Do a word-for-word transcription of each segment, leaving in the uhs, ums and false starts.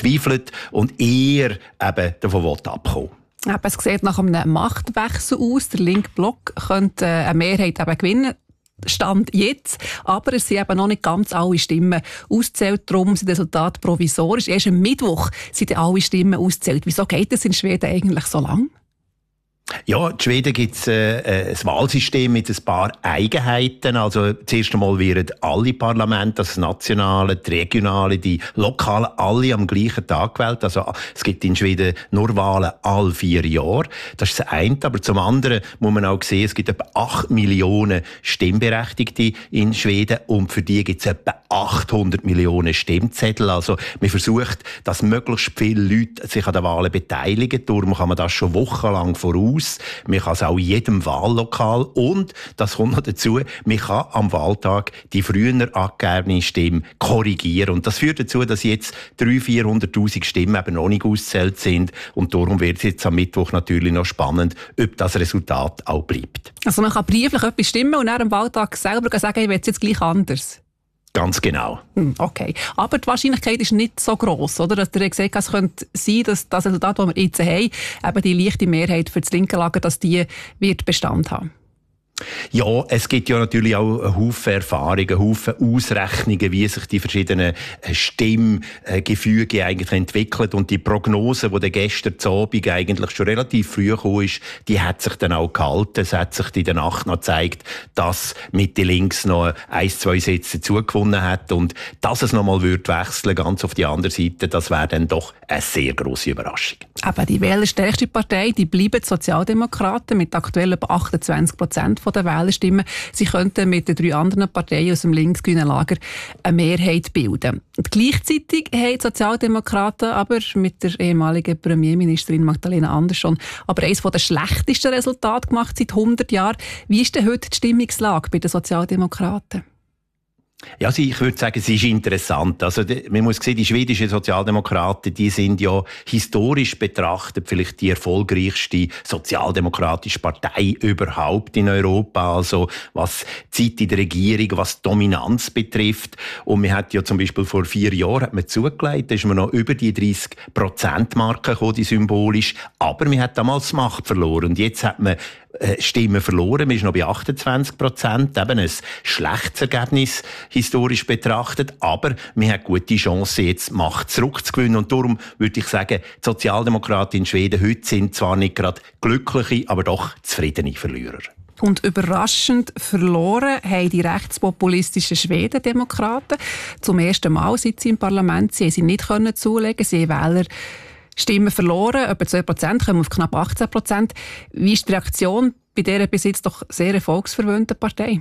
zweifelt und eher eben davon abkommen will. Es sieht nach einem Machtwechsel aus. Der linke Block könnte eine Mehrheit eben gewinnen. Stand jetzt. Aber es sind eben noch nicht ganz alle Stimmen ausgezählt. Darum sind die Resultate provisorisch. Erst am Mittwoch sind alle Stimmen ausgezählt. Wieso geht es in Schweden eigentlich so lang? Ja, in Schweden gibt es äh, ein Wahlsystem mit ein paar Eigenheiten. Also zuerst einmal werden alle Parlamente, also das nationale, die regionale, die lokalen, alle am gleichen Tag gewählt. Also es gibt in Schweden nur Wahlen alle vier Jahre. Das ist das eine. Aber zum anderen muss man auch sehen, es gibt etwa acht Millionen Stimmberechtigte in Schweden und für die gibt es etwa achthundert Millionen Stimmzettel. Also man versucht, dass möglichst viele Leute sich an den Wahlen beteiligen. Darum kann man das schon wochenlang voraus. Man kann es auch in jedem Wahllokal und, das kommt noch dazu, man kann am Wahltag die früher angegebene Stimme korrigieren. Und das führt dazu, dass jetzt dreihunderttausend, vierhunderttausend Stimmen eben noch nicht ausgezählt sind. Und darum wird es jetzt am Mittwoch natürlich noch spannend, ob das Resultat auch bleibt. Also man kann brieflich etwas stimmen und dann am Wahltag selber sagen, ich will es jetzt gleich anders. Ganz genau. Okay. Aber die Wahrscheinlichkeit ist nicht so gross, oder? Dass der gesagt hat, es könnte sein, dass das Resultat, das wir jetzt haben, eben die leichte Mehrheit für das linke Lager, dass die wird Bestand haben. Ja, es gibt ja natürlich auch einen Haufen Erfahrungen, einen Haufen Ausrechnungen, wie sich die verschiedenen Stimmgefüge eigentlich entwickeln. Und die Prognose, die gestern zu Abend eigentlich schon relativ früh gekommen ist, die hat sich dann auch gehalten. Es hat sich in der Nacht noch gezeigt, dass Mitte links noch ein, zwei Sätze dazugewonnen hat. Und dass es nochmal wird wechseln, ganz auf die andere Seite, das wäre dann doch eine sehr grosse Überraschung. Aber die wählerstärkste Partei, die bleiben die Sozialdemokraten mit aktuell etwa achtundzwanzig Prozent der Wählerstimmen. Sie könnten mit den drei anderen Parteien aus dem linksgrünen Lager eine Mehrheit bilden. Und gleichzeitig haben die Sozialdemokraten aber mit der ehemaligen Premierministerin Magdalena Andersson aber eines der schlechtesten Resultate gemacht seit hundert Jahren. Wie ist denn heute die Stimmungslage bei den Sozialdemokraten? Ja, also ich würde sagen, es ist interessant. Also, man muss sehen, die schwedischen Sozialdemokraten, die sind ja historisch betrachtet vielleicht die erfolgreichste sozialdemokratische Partei überhaupt in Europa. Also, was die Zeit in der Regierung, was Dominanz betrifft. Und man hat ja zum Beispiel vor vier Jahren hat man zugelegt, da ist man noch über die dreißig Prozent Marke gekommen, die symbolisch. Aber man hat damals Macht verloren. Und jetzt hat man Stimmen verloren. Man ist noch bei achtundzwanzig Prozent. Eben ein schlechtes Ergebnis, historisch betrachtet. Aber man hat gute Chancen, jetzt Macht zurückzugewinnen. Und darum würde ich sagen, die Sozialdemokraten in Schweden heute sind zwar nicht gerade glückliche, aber doch zufriedene Verlierer. Und überraschend verloren haben die rechtspopulistischen Schwedendemokraten. Zum ersten Mal, seit sie im Parlament sind, sie nicht können zulegen. Sie haben Wähler Stimmen verloren, etwa zwei Prozent, kommen auf knapp achtzehn Prozent. Wie ist die Reaktion bei dieser bis jetzt doch sehr erfolgsverwöhnten Partei?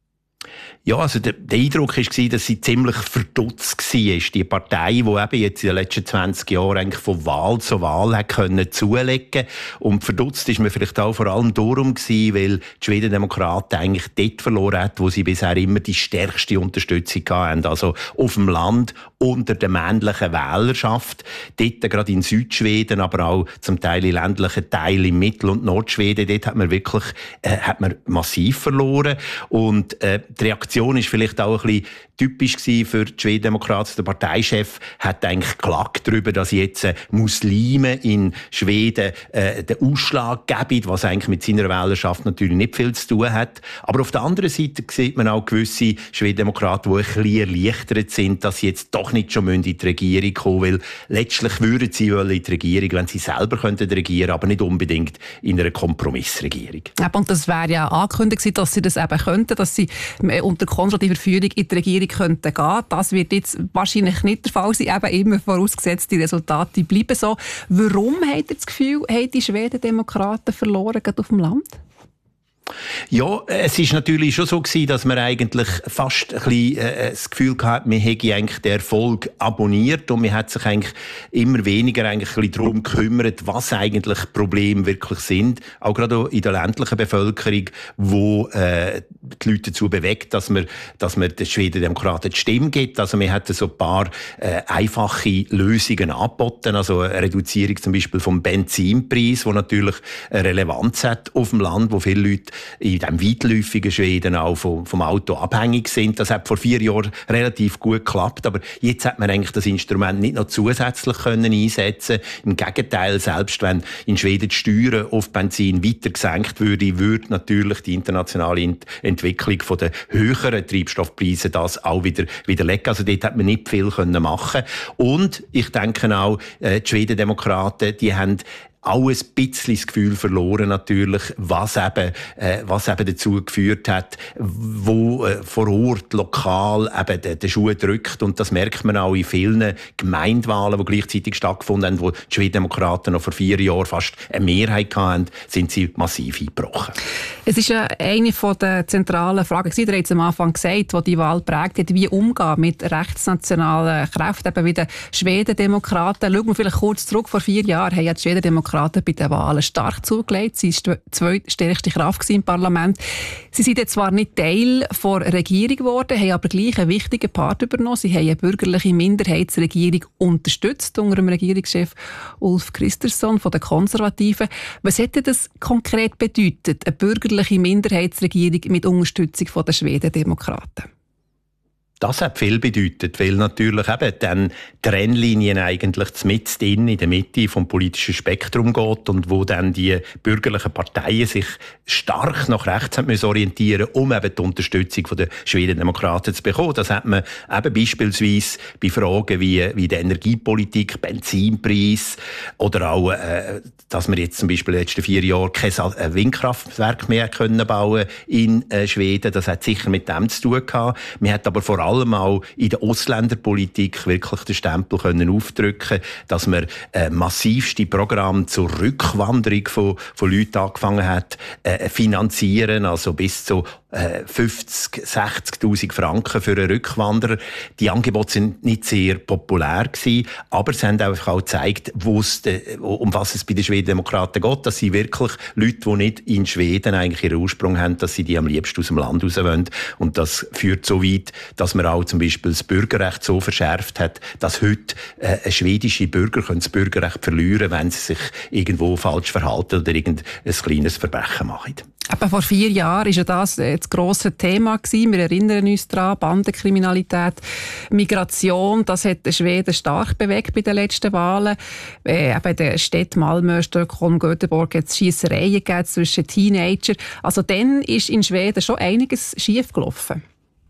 Ja, also der, der Eindruck war, dass sie ziemlich verdutzt war. Die Partei, die eben jetzt in den letzten zwanzig Jahren eigentlich von Wahl zu Wahl hat können zulegen. Und verdutzt ist man vielleicht auch vor allem darum gewesen, weil die Schwedendemokraten eigentlich dort verloren hat, wo sie bisher immer die stärkste Unterstützung hatten. Also auf dem Land, unter der männlichen Wählerschaft. Dort gerade in Südschweden, aber auch zum Teil in ländlichen Teilen in Mittel- und Nordschweden. Dort hat man wirklich äh, hat man massiv verloren. Und äh, die Reaktion ist vielleicht auch ein bisschen typisch gewesen für die Schwedendemokraten. Der Parteichef hat eigentlich geklagt darüber, dass jetzt äh, Muslime in Schweden äh, den Ausschlag geben, was eigentlich mit seiner Wählerschaft natürlich nicht viel zu tun hat. Aber auf der anderen Seite sieht man auch gewisse Schwedendemokraten, die ein bisschen erleichtert sind, dass sie jetzt doch nicht schon in die Regierung kommen, weil letztlich würden sie in die Regierung, wenn sie selber könnten regieren, aber nicht unbedingt in einer Kompromissregierung. Und das wäre ja angekündigt, dass sie das eben könnten, dass sie unter konservativer Führung in die Regierung könnten gehen. Das wird jetzt wahrscheinlich nicht der Fall sein, eben immer vorausgesetzt, die Resultate bleiben so. Warum habt ihr das Gefühl, haben die Schwedendemokraten verloren, gerade auf dem Land? Ja, es ist natürlich schon so gewesen, dass man eigentlich fast ein bisschen, äh, das Gefühl hatte, man hätte eigentlich den Erfolg abonniert und man hat sich eigentlich immer weniger eigentlich ein bisschen darum gekümmert, was eigentlich Probleme wirklich sind. Auch gerade in der ländlichen Bevölkerung, wo äh, die Leute dazu bewegt, dass man, dass man den Schwedendemokraten die Stimme gibt. Also man hat so ein paar äh, einfache Lösungen angeboten, also eine Reduzierung zum Beispiel vom Benzinpreis, wo natürlich eine Relevanz hat auf dem Land, wo viele Leute in diesem weitläufigen Schweden auch vom, vom Auto abhängig sind. Das hat vor vier Jahren relativ gut geklappt, aber jetzt hat man eigentlich das Instrument nicht noch zusätzlich können einsetzen. Im Gegenteil, selbst wenn in Schweden die Steuern auf Benzin weiter gesenkt würde, würde natürlich die internationale Ent- Entwicklung von der höheren Treibstoffpreise das auch wieder widerlegen. Also dort hat man nicht viel können machen. Und ich denke auch, äh, die Schwedendemokraten, die haben auch ein bisschen das Gefühl verloren natürlich, was eben, äh, was eben dazu geführt hat, wo äh, vor Ort, lokal eben der, der Schuh drückt. Und das merkt man auch in vielen Gemeindewahlen, die gleichzeitig stattgefunden haben, wo die Schwedendemokraten noch vor vier Jahren fast eine Mehrheit hatten, sind sie massiv eingebrochen. Es ist ja eine der zentralen Fragen, die ihr am Anfang gesagt, die die Wahl prägt hat, wie umgehen mit rechtsnationalen Kräften, eben wie den Schwedendemokraten. Schauen wir vielleicht kurz zurück, vor vier Jahren haben ja die Schwedendemokraten bei den Wahlen stark zugelegt. Sie war die zweitstärkste Kraft im Parlament. Sie sind jetzt zwar nicht Teil der Regierung geworden, haben aber gleich einen wichtigen Part übernommen. Sie haben eine bürgerliche Minderheitsregierung unterstützt unter dem Regierungschef Ulf Kristersson von den Konservativen. Was hätte das konkret bedeutet, eine bürgerliche Minderheitsregierung mit Unterstützung der Schwedendemokraten? Das hat viel bedeutet, weil natürlich eben dann Trennlinien eigentlich mitten in der Mitte vom politischen Spektrum geht und wo dann die bürgerlichen Parteien sich stark nach rechts haben müssen orientieren, um eben die Unterstützung der Schwedendemokraten zu bekommen. Das hat man eben beispielsweise bei Fragen wie, wie der Energiepolitik, Benzinpreis oder auch, äh, dass wir jetzt zum Beispiel in den letzten vier Jahren kein Windkraftwerk mehr können bauen in äh, Schweden. Das hat sicher mit dem zu tun gehabt. Man hat aber vor allem auch in der Ausländerpolitik wirklich den Stempel können aufdrücken, dass man äh, massivste Programme zur Rückwanderung von, von Leuten angefangen hat, äh, finanzieren, also bis zu äh, fünfzig, sechzigtausend Franken für einen Rückwanderer. Die Angebote sind nicht sehr populär gewesen, aber sie haben einfach auch gezeigt, de, um was es bei den Schwedendemokraten geht, dass sie wirklich Leute, die nicht in Schweden eigentlich ihren Ursprung haben, dass sie die am liebsten aus dem Land raus wollen. Und das führt so weit, dass man auch zum Beispiel das Bürgerrecht so verschärft hat, dass heute äh, schwedische Bürger können das Bürgerrecht verlieren, wenn sie sich irgendwo falsch verhalten oder irgendein kleines Verbrechen machen. Aber vor vier Jahren war ja das das grosse Thema gewesen. Wir erinnern uns daran, Bandenkriminalität, Migration, das hat Schweden stark bewegt bei den letzten Wahlen. Äh, eben in den Städten Malmö, Stockholm, Göteborg hat es Schiessereien gegeben zwischen Teenagern. Also dann ist in Schweden schon einiges schief gelaufen.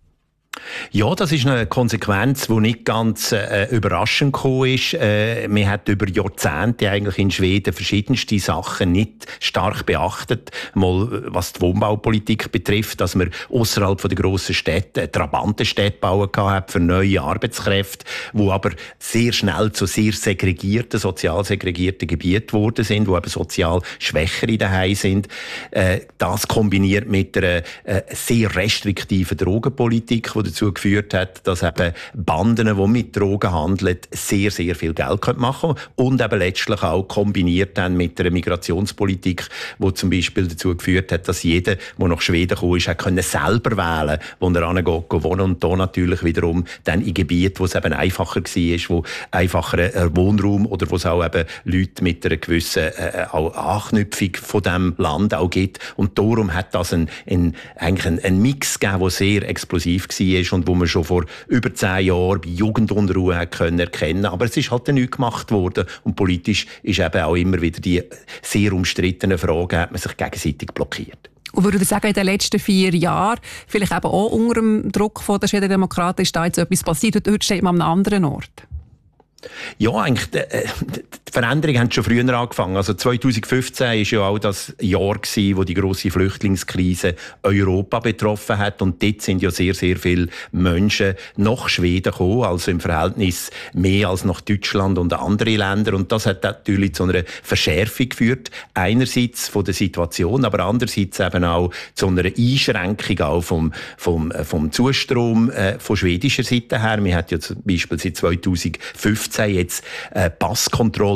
Ja, das ist eine Konsequenz, die nicht ganz äh, überraschend gekommen ist. Äh, man hat über Jahrzehnte eigentlich in Schweden verschiedenste Sachen nicht stark beachtet. Mal, was die Wohnbaupolitik betrifft, dass man außerhalb der grossen Städte Trabantenstädte bauen hat für neue Arbeitskräfte, die aber sehr schnell zu sehr segregierten, sozial segregierten Gebieten geworden sind, wo eben sozial Schwächere daheim sind. Äh, das kombiniert mit einer äh, sehr restriktiven Drogenpolitik, die dazu geführt hat, dass eben Banden, die mit Drogen handeln, sehr, sehr viel Geld machen können. Und eben letztlich auch kombiniert dann mit einer Migrationspolitik, die zum Beispiel dazu geführt hat, dass jeder, der nach Schweden gekommen ist, können selber wählen, wo er hingeht, wohnen. Und da natürlich wiederum dann in Gebieten, wo es eben einfacher war, wo einfacher Wohnraum oder wo es auch eben Leute mit einer gewissen äh, auch Anknüpfung von diesem Land auch gibt. Und darum hat das ein, ein, eigentlich ein, ein Mix gegeben, der sehr explosiv war und wo man schon vor über zehn Jahren bei Jugendunruhe hat können erkennen. Aber es ist halt nichts gemacht worden. Und politisch ist eben auch immer wieder die sehr umstrittenen Fragen, hat man sich gegenseitig blockiert. Und würde ich sagen, in den letzten vier Jahren, vielleicht eben auch unter dem Druck der Schwedendemokraten, ist da jetzt etwas passiert und heute steht man an einem anderen Ort? Ja, eigentlich, die, die Veränderungen haben schon früher angefangen. Also zweitausendfünfzehn war ja auch das Jahr gewesen, wo die grosse Flüchtlingskrise Europa betroffen hat. Und dort sind ja sehr, sehr viele Menschen nach Schweden gekommen, also im Verhältnis mehr als nach Deutschland und andere Länder. Und das hat natürlich zu einer Verschärfung geführt. Einerseits von der Situation, aber andererseits eben auch zu einer Einschränkung auch vom, vom, vom Zustrom äh, von schwedischer Seite her. Wir hatten ja zum Beispiel seit zweitausendfünfzehn jetzt äh, Passkontrolle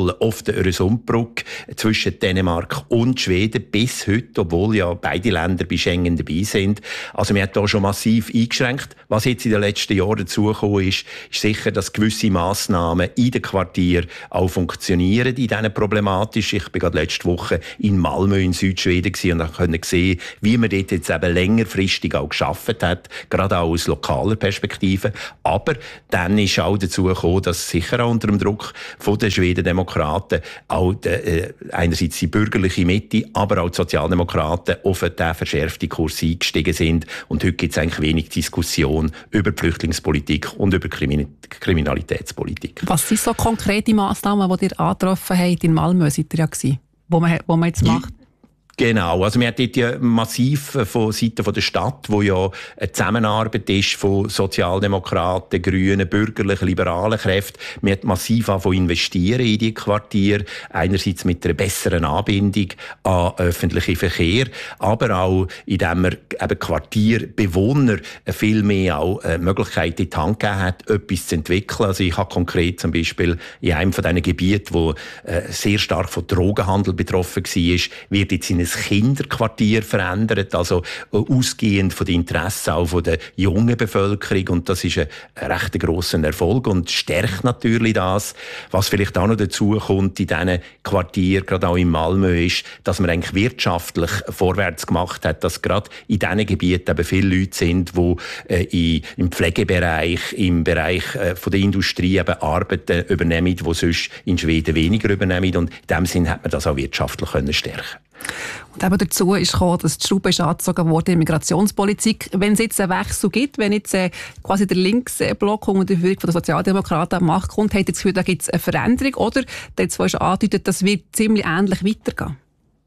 Grenzkontrollen auf der Öresundbrücke zwischen Dänemark und Schweden bis heute, obwohl ja beide Länder bei Schengen dabei sind. Also man hat da schon massiv eingeschränkt. Was jetzt in den letzten Jahren dazugekommen ist, ist sicher, dass gewisse Massnahmen in den Quartieren auch funktionieren in diesen problematisch. Ich bin gerade letzte Woche in Malmö in Südschweden gewesen und konnte sehen, wie man dort jetzt eben längerfristig auch geschafft hat, gerade auch aus lokaler Perspektive. Aber dann ist auch dazu gekommen, dass sicher auch unter dem Druck von den Schweden-Demokraten auch de, äh, einerseits die bürgerliche Mitte, aber auch die Sozialdemokraten auf den verschärften Kurs eingestiegen sind. Und heute gibt es eigentlich wenig Diskussion über die Flüchtlingspolitik und über Krimin- Kriminalitätspolitik. Was sind so konkrete Massnahmen, die ihr angetroffen habt in Malmö, seid ihr ja gewesen, wo man, wo man jetzt macht? Genau, also wir haben dort ja massiv von Seiten der Stadt, wo ja eine Zusammenarbeit ist von Sozialdemokraten, Grünen, bürgerlichen, liberalen Kräften. Wir haben massiv angefangen investieren in die Quartiere. Einerseits mit einer besseren Anbindung an öffentlichen Verkehr, aber auch indem wir eben Quartierbewohner viel mehr auch Möglichkeiten in die Hand gegeben hat, etwas zu entwickeln. Also ich habe konkret zum Beispiel in einem von diesen Gebieten, wo sehr stark von Drogenhandel betroffen war, wird jetzt in ein Kinderquartier verändert, also ausgehend von den Interessen auch von der jungen Bevölkerung, und das ist ein, ein recht grosser Erfolg und stärkt natürlich das. Was vielleicht auch noch dazu kommt in diesen Quartieren, gerade auch in Malmö, ist, dass man eigentlich wirtschaftlich vorwärts gemacht hat, dass gerade in diesen Gebieten eben viele Leute sind, die äh, im Pflegebereich, im Bereich äh, von der Industrie eben Arbeiten übernehmen, die sonst in Schweden weniger übernehmen, und in dem Sinn hat man das auch wirtschaftlich können stärken. Und eben dazu ist gekommen, dass die Schraube ist angezogen wurde in Migrationspolitik. Wenn es jetzt einen Wechsel gibt, wenn jetzt äh, quasi der Linksblock unter der Führung der Sozialdemokraten an die Macht kommt, hat ihr das Gefühl, da gibt es eine Veränderung, oder? Der hat zwar schon angedeutet, das wird ziemlich ähnlich weitergehen.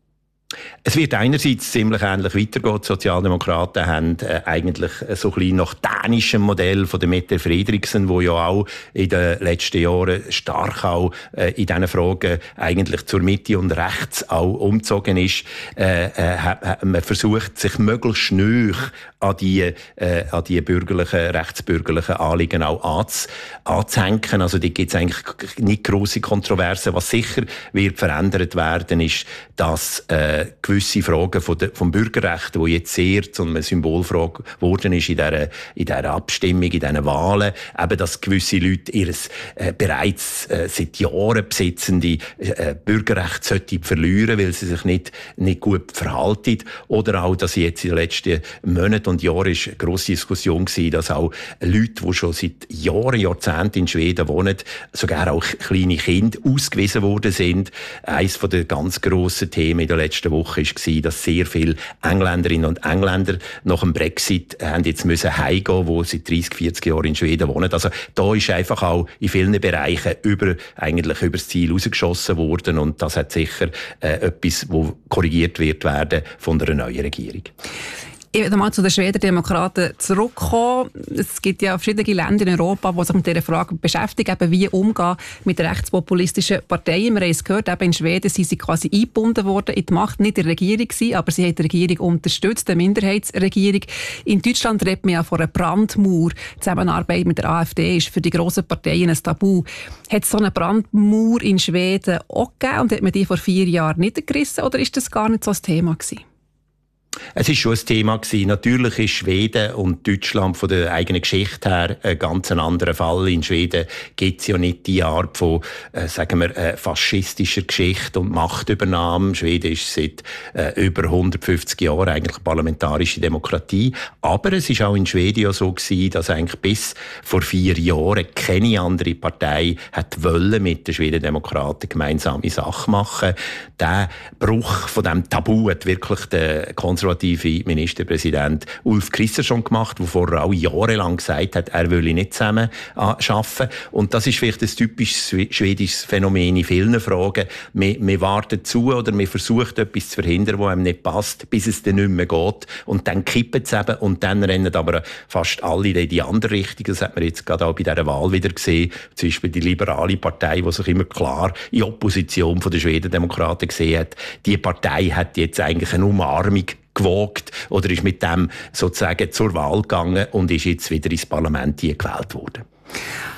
Es wird einerseits ziemlich ähnlich weitergehen. Die Sozialdemokraten haben äh, eigentlich so ein bisschen nach dänischem Modell von der Mette Frederiksen, wo ja auch in den letzten Jahren stark auch äh, in diesen Fragen eigentlich zur Mitte und rechts auch umgezogen ist, äh, äh, hat, hat man versucht, sich möglichst nahe an die, äh, an die bürgerlichen, rechtsbürgerlichen Anliegen auch anz, anzuhängen. Also da gibt es eigentlich nicht grosse Kontroversen. Was sicher wird verändert werden, ist, dass äh, gewisse Fragen von der, vom Bürgerrecht, die jetzt sehr zu einer Symbolfrage geworden ist in dieser, in dieser Abstimmung, in diesen Wahlen, eben, dass gewisse Leute ihr äh, bereits äh, seit Jahren besitzende äh, Bürgerrecht sollten verlieren, weil sie sich nicht, nicht gut verhalten. Oder auch, dass jetzt in den letzten Monaten und Jahren ist eine grosse Diskussion gewesen, dass auch Leute, die schon seit Jahren, Jahrzehnten in Schweden wohnen, sogar auch kleine Kinder ausgewiesen worden sind. Eines der ganz grossen Themen in der letzten Woche war, dass sehr viele Engländerinnen und Engländer nach dem Brexit haben jetzt müssen heimgehen, die seit dreissig, vierzig Jahren in Schweden wohnen. Also da ist einfach auch in vielen Bereichen über, eigentlich über das Ziel rausgeschossen worden, und das hat sicher äh, etwas, das korrigiert wird werden von der neuen Regierung. Ich will mal zu den Schweden-Demokraten zurückkommen. Es gibt ja verschiedene Länder in Europa, die sich mit dieser Frage beschäftigen, eben wie umgehen mit rechtspopulistischen Parteien. Wir haben es gehört, eben in Schweden sind sie quasi eingebunden worden in die Macht, nicht in der Regierung gewesen, aber sie haben die Regierung unterstützt, eine Minderheitsregierung. In Deutschland redet man ja von einer Brandmauer. Die Zusammenarbeit mit der AfD ist für die grossen Parteien ein Tabu. Hat es so eine Brandmauer in Schweden auch gegeben und hat man die vor vier Jahren niedergerissen, oder ist das gar nicht so ein Thema gewesen? Es war schon ein Thema gewesen. Natürlich ist Schweden und Deutschland von der eigenen Geschichte her ein ganz anderer Fall. In Schweden gibt es ja nicht die Art von, äh, sagen wir, äh, faschistischer Geschichte und Machtübernahme. Schweden ist seit äh, über hundertfünfzig Jahren eigentlich parlamentarische Demokratie. Aber es ist auch in Schweden ja so gewesen, dass eigentlich bis vor vier Jahren keine andere Partei hat wollen mit den Schweden-Demokraten gemeinsame Sache machen. Der Bruch von dem Tabu hat wirklich der konservative Ministerpräsident Ulf Kristersson gemacht, der vorher auch jahrelang gesagt hat, er wolle nicht zusammen arbeiten. Und das ist vielleicht ein typisches schwedisches Phänomen in vielen Fragen. Man, man wartet zu oder man versucht etwas zu verhindern, was einem nicht passt, bis es dann nicht mehr geht. Und dann kippt es eben und dann rennen aber fast alle in die andere Richtung. Das hat man jetzt gerade auch bei dieser Wahl wieder gesehen. Zum Beispiel die liberale Partei, die sich immer klar in Opposition von den Schweden-Demokraten gesehen hat. Die Partei hat jetzt eigentlich eine Umarmung gewagt oder ist mit dem sozusagen zur Wahl gegangen und ist jetzt wieder ins Parlament gewählt worden.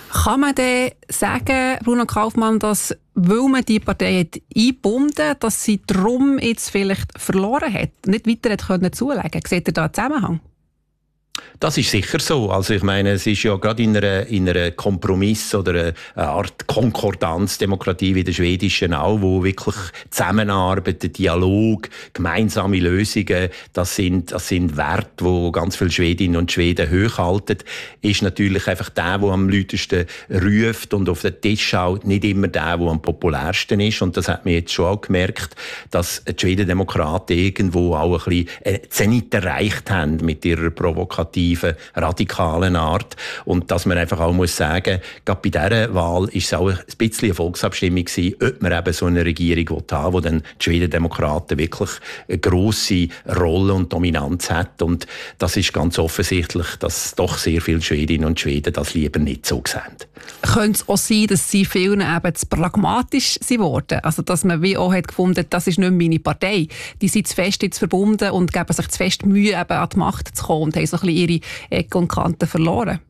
Kann man denn sagen, Bruno Kaufmann, dass, weil man die Partei hat eingebunden, dass sie darum jetzt vielleicht verloren hat, nicht weiter hat können zulegen? Seht ihr da einen Zusammenhang? Das ist sicher so. Also ich meine, es ist ja gerade in einer, in einer Kompromiss- oder einer Art Konkordanzdemokratie wie der schwedischen auch, wo wirklich Zusammenarbeit, Dialog, gemeinsame Lösungen, das sind, das sind Werte, die ganz viele Schwedinnen und Schweden hochhalten, ist natürlich einfach der, der am lautesten ruft und auf den Tisch schaut, nicht immer der, der am populärsten ist. Und das hat man jetzt schon auch gemerkt, dass die Schwedendemokraten irgendwo auch ein bisschen Zenit erreicht haben mit ihrer provokativen, radikalen Art. Und dass man einfach auch muss sagen, gerade bei dieser Wahl ist es auch ein bisschen eine Volksabstimmung gewesen, ob man eben so eine Regierung haben will, wo dann die Schwedendemokraten wirklich eine grosse Rolle und Dominanz hat. Und das ist ganz offensichtlich, dass doch sehr viele Schwedinnen und Schweden das lieber nicht so sehen. Könnte es auch sein, dass sie vielen eben zu pragmatisch wurden? Also, dass man wie auch hat gefunden, das ist nicht meine Partei. Die sind zu fest jetzt verbunden und geben sich zu fest Mühe, eben an die Macht zu kommen und haben so ein bisschen ihre Ecken und Kanten verloren.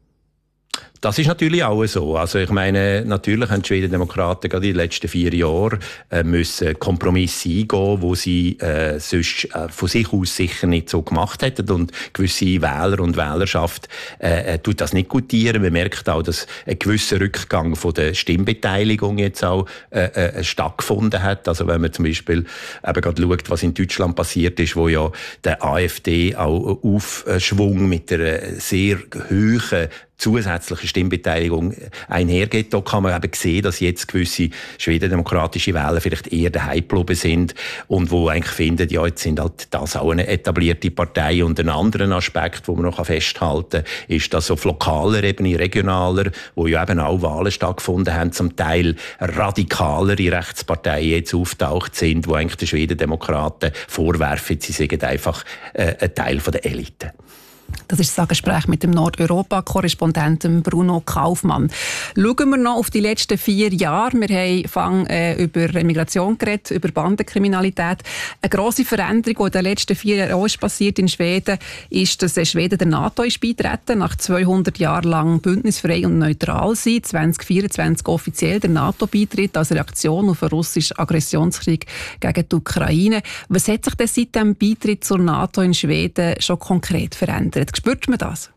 Das ist natürlich auch so. Also ich meine, natürlich haben die Schwedendemokraten gerade in den letzten vier Jahren äh, müssen Kompromisse eingehen, wo sie äh, sonst äh, von sich aus sicher nicht so gemacht hätten. Und gewisse Wähler und Wählerschaft äh, äh, tut das nicht gutieren. Man merkt auch, dass ein gewisser Rückgang von der Stimmbeteiligung jetzt auch äh, äh, stattgefunden hat. Also wenn man zum Beispiel eben gerade schaut, was in Deutschland passiert ist, wo ja der AfD auch Aufschwung mit einer sehr hohen zusätzliche Stimmbeteiligung einhergeht. Da kann man eben sehen, dass jetzt gewisse schwedendemokratische Wähler vielleicht eher daheim geblieben sind und wo eigentlich finden, ja, jetzt sind halt das auch eine etablierte Partei. Und ein anderer Aspekt, den man noch festhalten kann, ist, dass auf lokaler Ebene, regionaler, wo ja eben auch Wahlen stattgefunden haben, zum Teil radikalere Rechtsparteien jetzt auftaucht sind, wo eigentlich den Schwedendemokraten vorwerfen, sie seien einfach äh, ein Teil von der Elite. Das ist das Gespräch mit dem Nordeuropa-Korrespondenten Bruno Kaufmann. Schauen wir noch auf die letzten vier Jahre. Wir haben fang, äh, über Migration geredet, über Bandenkriminalität. Eine grosse Veränderung, die in den letzten vier Jahren auch ist passiert in Schweden, ist, dass Schweden der NATO ist beitreten, nach zweihundert Jahren lang bündnisfrei und neutral sein. zwanzig vierundzwanzig offiziell der NATO-Beitritt als Reaktion auf den russischen Aggressionskrieg gegen die Ukraine. Was hat sich denn seit dem Beitritt zur NATO in Schweden schon konkret verändert? Spürt man das?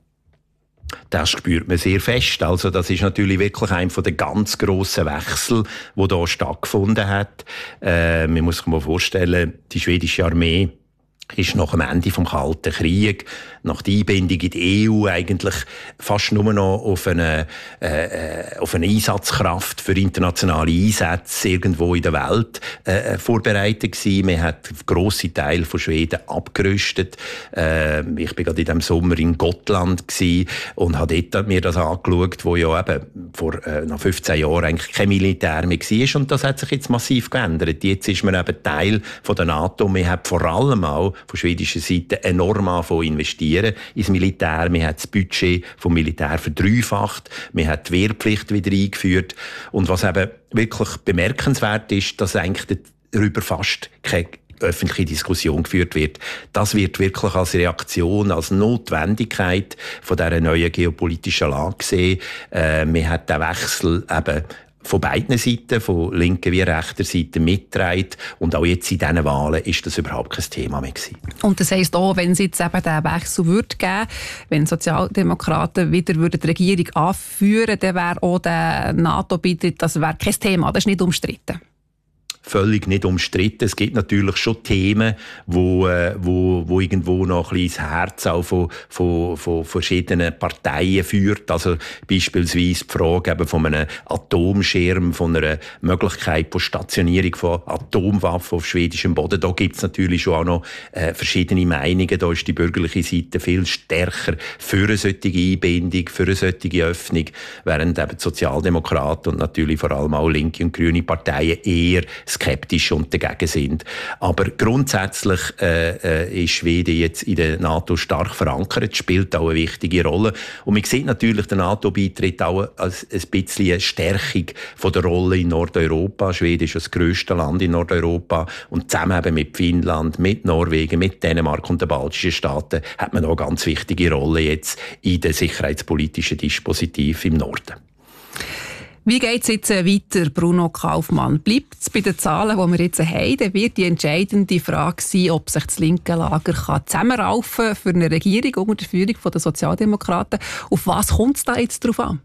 Das spürt man sehr fest. Also das ist natürlich wirklich einer der ganz grossen Wechsel, der hier stattgefunden hat. Äh, man muss sich mal vorstellen, die schwedische Armee ist nach dem Ende des Kalten Krieges, nach der Einbindung in die E U eigentlich fast nur noch auf eine, äh, auf eine Einsatzkraft für internationale Einsätze irgendwo in der Welt äh, vorbereitet gewesen. Man hat grosse Teile von Schweden abgerüstet. Äh, ich bin gerade in diesem Sommer in Gotland gewesen und habe dort mir das angeschaut, wo ja eben vor äh, nach fünfzehn Jahren eigentlich kein Militär mehr war. Und das hat sich jetzt massiv geändert. Jetzt ist man eben Teil von der NATO. Man hat vor allem auch von schwedischer Seite enorm angefangen investieren ins Militär. Man hat das Budget vom Militär verdreifacht. Man hat die Wehrpflicht wieder eingeführt. Und was eben wirklich bemerkenswert ist, dass eigentlich darüber fast keine öffentliche Diskussion geführt wird. Das wird wirklich als Reaktion, als Notwendigkeit von dieser neuen geopolitischen Lage gesehen. Äh, man hat den Wechsel eben von beiden Seiten, von linker wie rechter Seite mitgetragen. Und auch jetzt in diesen Wahlen ist das überhaupt kein Thema mehr gewesen. Und das heisst auch, wenn es jetzt eben diesen Wechsel würde geben, wenn Sozialdemokraten wieder würden die Regierung anführen, dann wäre auch der NATO-Beitritt, das wäre kein Thema, das ist nicht umstritten. Völlig nicht umstritten. Es gibt natürlich schon Themen, wo, äh, wo, wo irgendwo noch ein bisschen das Herz auch von, von, von verschiedenen Parteien führt. Also beispielsweise die Frage eben von einem Atomschirm, von einer Möglichkeit von Stationierung von Atomwaffen auf schwedischem Boden. Da gibt es natürlich schon auch noch äh, verschiedene Meinungen. Da ist die bürgerliche Seite viel stärker für eine solche Einbindung, für eine solche Öffnung, während eben die Sozialdemokraten und natürlich vor allem auch linke und grüne Parteien eher skeptisch und dagegen sind. Aber grundsätzlich äh, äh, ist Schweden jetzt in der NATO stark verankert, spielt auch eine wichtige Rolle. Und man sieht natürlich den NATO-Beitritt auch als ein bisschen eine Stärkung von der Rolle in Nordeuropa. Schweden ist das grösste Land in Nordeuropa und zusammen eben mit Finnland, mit Norwegen, mit Dänemark und den baltischen Staaten hat man auch eine ganz wichtige Rolle jetzt in der sicherheitspolitischen Dispositiv im Norden. Wie geht es jetzt weiter, Bruno Kaufmann? Bleibt es bei den Zahlen, die wir jetzt haben? Dann wird die entscheidende Frage sein, ob sich das linke Lager kann zusammenraufen kann für eine Regierung unter der Führung der Sozialdemokraten. Auf was kommt es da jetzt drauf an?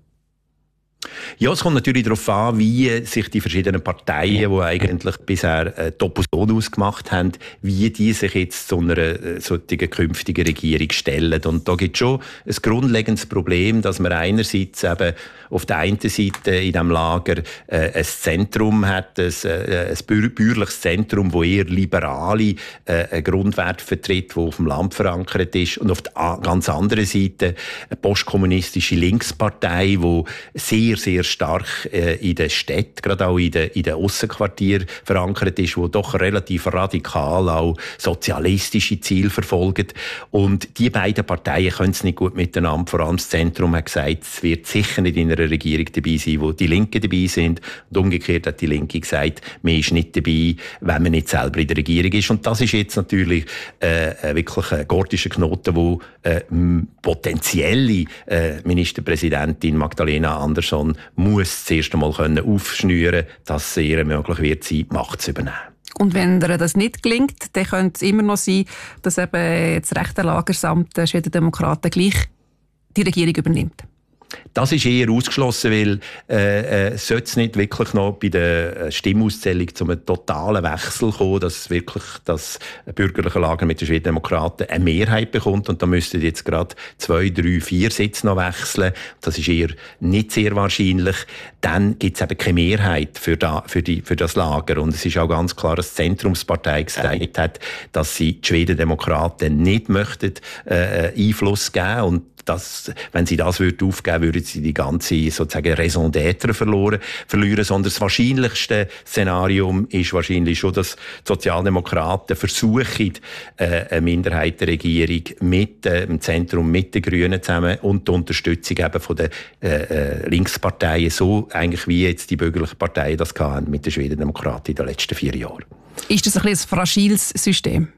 Ja, es kommt natürlich darauf an, wie sich die verschiedenen Parteien, die eigentlich bisher die Opposition ausgemacht haben, wie die sich jetzt zu einer solchen künftigen Regierung stellen. Und da gibt es schon ein grundlegendes Problem, dass man einerseits eben auf der einen Seite in diesem Lager äh, ein Zentrum hat, ein, äh, ein bürgerliches Zentrum, das eher liberale äh, Grundwerte vertritt, das auf dem Land verankert ist, und auf der ganz anderen Seite eine postkommunistische Linkspartei, die sehr, sehr stark äh, in den Städten, gerade auch in den, in den Aussenquartieren verankert ist, die doch relativ radikal auch sozialistische Ziele verfolgt. Und die beiden Parteien können es nicht gut miteinander. Vor allem das Zentrum hat gesagt, es wird sicher nicht in einer Regierung dabei sein, wo die Linken dabei sind. Und umgekehrt hat die Linke gesagt, man ist nicht dabei, wenn man nicht selber in der Regierung ist. Und das ist jetzt natürlich äh, wirklich ein gordischer Knoten, wo äh, potenzielle äh, Ministerpräsidentin Magdalena Andersson muss zuerst einmal können aufschnüren, dass es ihr möglich wird, sein, die Macht zu übernehmen. Und wenn ihr das nicht gelingt, dann könnte es immer noch sein, dass eben das rechte Lagersamt der Schwedendemokraten gleich die Regierung übernimmt. Das ist eher ausgeschlossen, weil äh, äh, sollte es nicht wirklich noch bei der Stimmauszählung zu einem totalen Wechsel kommen, dass wirklich das bürgerliche Lager mit den Schwedendemokraten eine Mehrheit bekommt, und da müssten jetzt gerade zwei, drei, vier Sitze noch wechseln. Das ist eher nicht sehr wahrscheinlich. Dann gibt es eben keine Mehrheit für, da, für, die, für das Lager. Und es ist auch ganz klar, dass die Zentrumspartei gesagt hat, dass sie die Schwedendemokraten nicht möchten äh, Einfluss geben, und das, wenn sie das würde aufgeben, würden sie die ganze sozusagen Raison d'être verloren, verlieren. Sondern das wahrscheinlichste Szenario ist wahrscheinlich schon, dass die Sozialdemokraten versuchen, äh, eine Minderheitenregierung mit äh, dem Zentrum, mit den Grünen zusammen und die Unterstützung eben von den äh, äh, Linksparteien, so eigentlich wie jetzt die bürgerlichen Parteien das hatten mit den Schwedendemokraten in den letzten vier Jahren. Ist das ein bisschen ein fragiles System?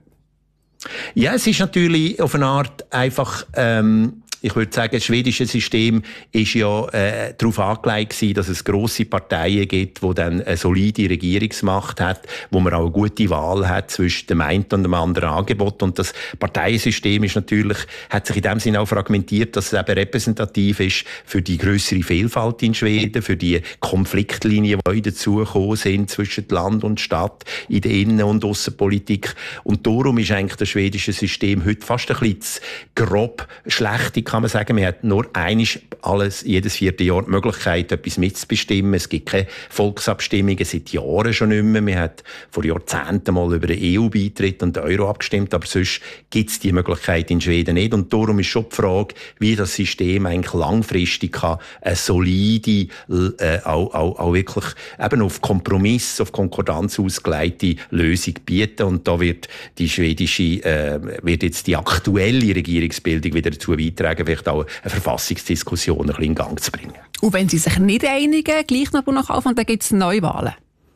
Ja, es ist natürlich auf eine Art einfach... Ähm, Ich würde sagen, das schwedische System ist ja äh, darauf angelegt gewesen, dass es grosse Parteien gibt, die dann eine solide Regierungsmacht hat, wo man auch eine gute Wahl hat zwischen dem einen und dem anderen Angebot. Und das Parteiensystem ist natürlich, hat sich in dem Sinne auch fragmentiert, dass es eben repräsentativ ist für die grössere Vielfalt in Schweden, für die Konfliktlinien, die dazugekommen sind zwischen Land und Stadt, in der Innen- und Aussenpolitik. Und darum ist eigentlich das schwedische System heute fast ein bisschen grob schlecht, kann man sagen. Man hat nur einisch alles, jedes vierte Jahr die Möglichkeit, etwas mitzubestimmen. Es gibt keine Volksabstimmungen seit Jahren schon nicht mehr. Man hat vor Jahrzehnten mal über den E U-Beitritt und den Euro abgestimmt, aber sonst gibt es die Möglichkeit in Schweden nicht. Und darum ist schon die Frage, wie das System eigentlich langfristig kann eine solide, äh, auch, auch, auch wirklich eben auf Kompromiss, auf Konkordanz ausgelegte Lösung bieten. Und da wird die schwedische, äh, wird jetzt die aktuelle Regierungsbildung wieder dazu beitragen, vielleicht auch eine Verfassungsdiskussion ein bisschen in Gang zu bringen. Und wenn Sie sich nicht einigen, gleich noch nach Anfang, dann gibt es Neuwahlen?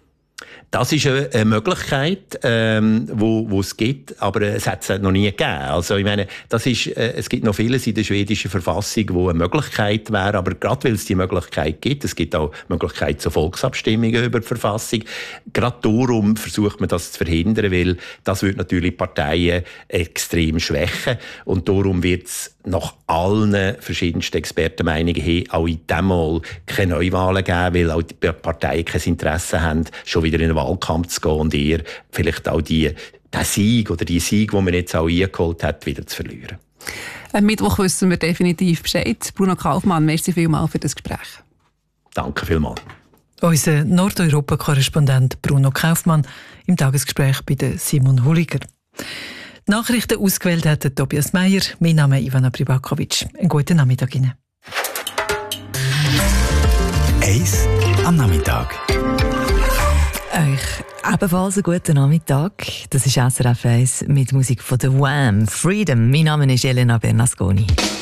Das ist eine Möglichkeit, ähm, wo, wo es gibt, aber es hat es noch nie gegeben. Also ich meine, das ist, äh, es gibt noch vieles in der schwedischen Verfassung, wo eine Möglichkeit wäre, aber gerade weil es die Möglichkeit gibt, es gibt auch Möglichkeit zur Volksabstimmungen über die Verfassung, gerade darum versucht man das zu verhindern, weil das würde natürlich Parteien extrem schwächen, und darum wird es nach allen verschiedensten Expertenmeinungen hin auch in diesem Mal keine Neuwahlen geben, weil auch die Parteien kein Interesse haben, schon wieder in den Wahlkampf zu gehen und eher vielleicht auch die, den Sieg oder die Sieg, den man jetzt auch eingeholt hat, wieder zu verlieren. Am Mittwoch wissen wir definitiv Bescheid. Bruno Kaufmann, merci vielmals für das Gespräch. Danke vielmals. Unser Nordeuropa-Korrespondent Bruno Kaufmann im Tagesgespräch bei Simon Hulliger. Nachrichten ausgewählt hat Tobias Meyer. Mein Name ist Ivana Pribakovic. Einen guten Nachmittag Ihnen. Eis am Nachmittag. Euch ebenfalls einen guten Nachmittag. Das ist S R F eins mit Musik von The Wham! Freedom. Mein Name ist Elena Bernasconi.